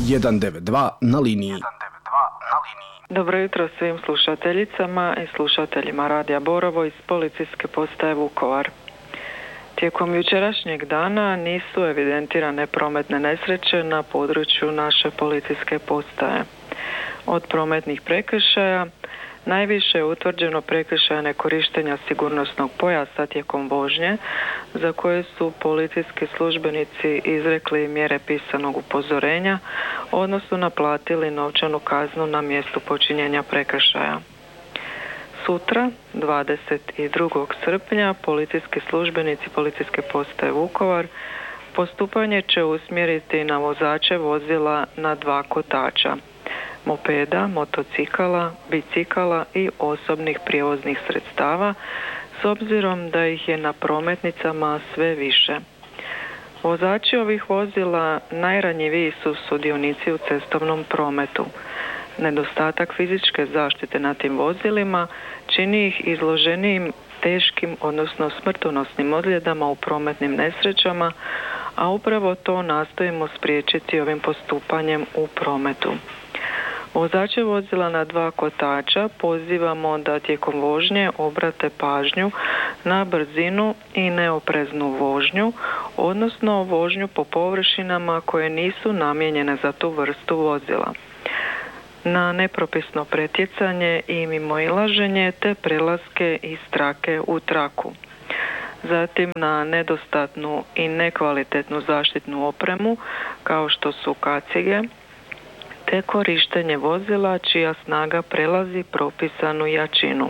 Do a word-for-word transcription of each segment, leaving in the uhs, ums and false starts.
jedan devet dva na liniji. Dobro jutro svim slušateljicama i slušateljima Radija Borovo iz policijske postaje Vukovar. Tijekom jučerašnjeg dana nisu evidentirane prometne nesreće na području naše policijske postaje. Od prometnih prekršaja najviše je utvrđeno prekršaja nekorištenja sigurnosnog pojasa tijekom vožnje, za koje su policijski službenici izrekli mjere pisanog upozorenja, odnosno naplatili novčanu kaznu na mjestu počinjenja prekršaja. Sutra, dvadeset drugog srpnja, policijski službenici policijske postaje Vukovar postupanje će usmjeriti na vozače vozila na dva kotača, mopeda, motocikala, bicikala i osobnih prijevoznih sredstava, s obzirom da ih je na prometnicama sve više. Vozači ovih vozila najranjiviji su sudionici u cestovnom prometu. Nedostatak fizičke zaštite na tim vozilima čini ih izloženijim teškim, odnosno smrtonosnim ozljedama u prometnim nesrećama, a upravo to nastojimo spriječiti ovim postupanjem u prometu. Vozače vozila na dva kotača pozivamo da tijekom vožnje obrate pažnju na brzinu i neopreznu vožnju, odnosno vožnju po površinama koje nisu namijenjene za tu vrstu vozila, na nepropisno pretjecanje i mimoilaženje te prelaske iz trake u traku. Zatim na nedostatnu i nekvalitetnu zaštitnu opremu kao što su kacige, te korištenje vozila čija snaga prelazi propisanu jačinu.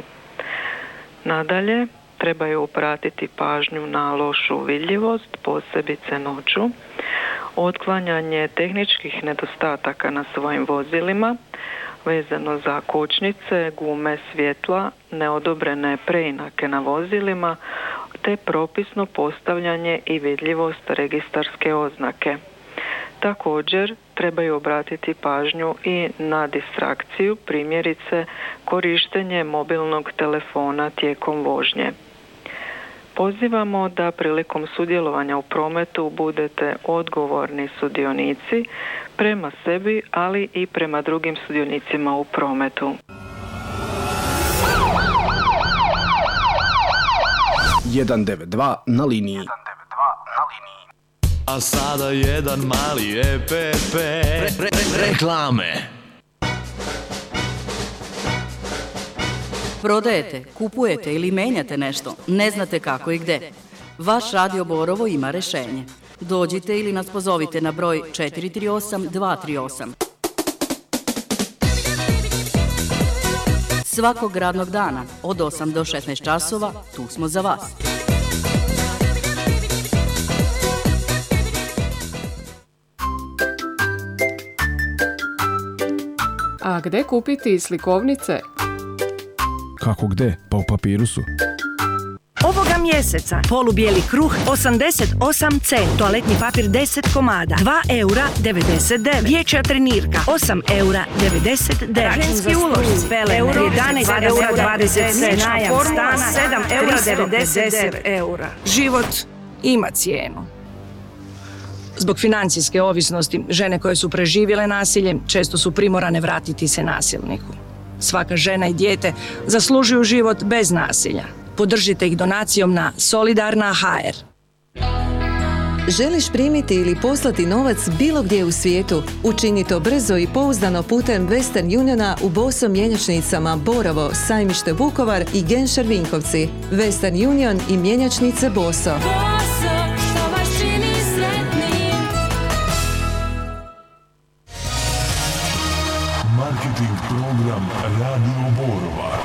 Nadalje, trebaju obratiti pažnju na lošu vidljivost, posebice noću, otklanjanje tehničkih nedostataka na svojim vozilima, vezano za kočnice, gume, svjetla, neodobrene preinake na vozilima, te propisno postavljanje i vidljivost registarske oznake. Također, trebaju obratiti pažnju i na distrakciju, primjerice korištenje mobilnog telefona tijekom vožnje. Pozivamo da prilikom sudjelovanja u prometu budete odgovorni sudionici prema sebi, ali i prema drugim sudionicima u prometu. jedan devet dva na liniji. A sada jedan mali E P P re, re, re, reklame. Prodajete, kupujete ili menjate nešto, ne znate kako i gdje. Vaš Radio Borovo ima rješenje. Dođite ili nas pozovite na broj četiri tri osam dva tri osam. Svakog radnog dana od osam do šesnaest časova tu smo za vas. A gdje kupiti slikovnice? Kako gdje? Pa u papiru su. Ovoga mjeseca polubijeli kruh osamdeset osam centi, toaletni papir deset komada, dva eura devedeset devet, dječja trenirka osam eura devedeset devet, računski ulošci euro jedanaest eura dvadeset sedam, najam stana sedam eura devedeset devet eura. Život ima cijenu. Zbog financijske ovisnosti, žene koje su preživjele nasilje često su primorane vratiti se nasilniku. Svaka žena i dijete zaslužuju život bez nasilja. Podržite ih donacijom na Solidarna точка ха ер. Želiš primiti ili poslati novac bilo gdje u svijetu? Učini to brzo i pouzdano putem Western Uniona u Boso mjenjačnicama Borovo, Sajmište Vukovar i Genšar Vinkovci. Western Union i mjenjačnice Boso. Marketing program Radio Borova.